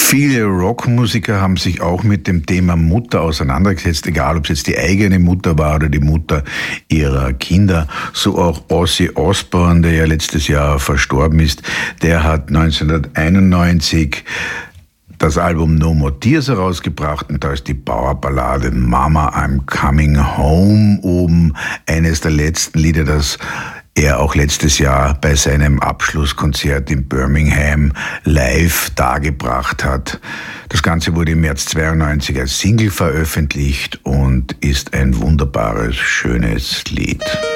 Viele Rockmusiker haben sich auch mit dem Thema Mutter auseinandergesetzt, egal ob es jetzt die eigene Mutter war oder die Mutter ihrer Kinder. So auch Ozzy Osbourne, der ja letztes Jahr verstorben ist, der hat 1991 das Album No More Tears herausgebracht und da ist die Powerballade Mama I'm Coming Home oben, eines der letzten Lieder, das er auch letztes Jahr bei seinem Abschlusskonzert in Birmingham live dargebracht hat. Das Ganze wurde im März 92 als Single veröffentlicht und ist ein wunderbares, schönes Lied.